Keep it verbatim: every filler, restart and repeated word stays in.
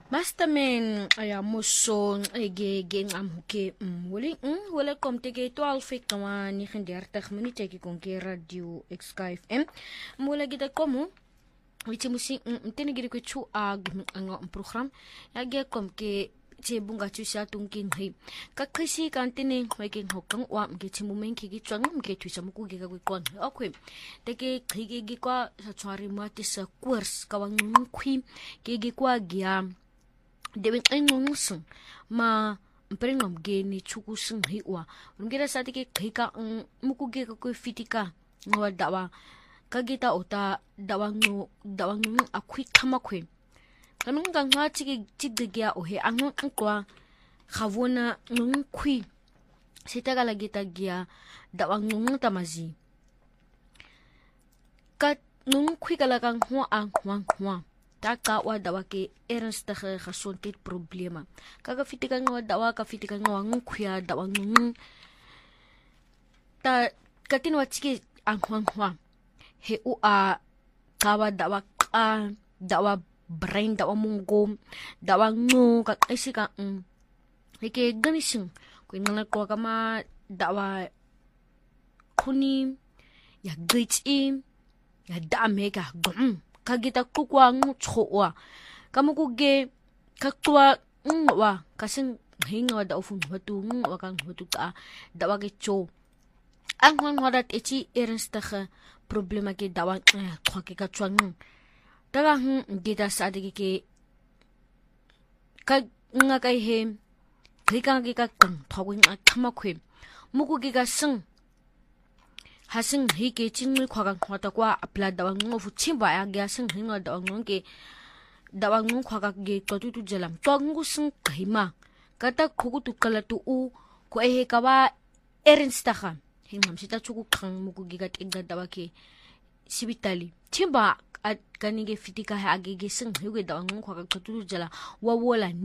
Masterman aya moso ege ge ngamuke wole wole kom tege twaalf kawa negendertig minute ke kon ke radio X K F M wole gita komo witi musi mtene gidi ko chu ag nga program ya ge kom ke che bunga chu sha tungking hi ka khisi kan tene mai ke hokang wa ke chimu men ki gi chang ke thu sam ku ge ga ku kon okay te ke khige gi kwa sa chwari ma ti sa course ka wang khwi ke gi kwa gya debeng engongusung ma mprengom ge ni chukusung hiwa ngera sati ke khika muku ge ko fitika ngwa dawa kagita ota dawa ngo dawa ngo akhui thama khwe kameng ga ngwa chi chigya o he ango kwa khavona ngo khwi sita gala gita gya dawa ngo tamazi ka ngo khwi kala kang ho ang hwang hwa taka wa dawa ke erns ta khasontit problema kaga fitika ngwa dawa ka fitika ngwa ngkhya dawa ng ta katin wa chiki anghwang hwa he u a kawa dawa ka dawa brain dawa mungo dawa ngo ka isika um heke ganising ko ngala ko kama dawa kuni ya gitsi ya damega gum kagita kukwa ngutsoa kamukuge kakwa ngwa kasing hinga da ofun hatu ngwa kang hatu ta dawa ke cho ang hwan hodat echi ernstach problema ke dawa khwa ke ka chwang daga hm dita sadi ke ka nga kai he khika ke ka kang thawing a thama khwe mukuge ka sing hasing hike chingmi khwagang khwata kwa apla dawang ngo fu chimba ya gya sing hinga dawang ke dawang ngo khwaga ge totu tu jalam to ngu sing khima kata khogu tu kala tu u ko ehe kawa erinsta kha hingam sita chuku khang muku gi gat egga dawa ke sibitali chimba at kanige fitika ha age ge sing huge dawang ngo khwaga totu tu jala wa wola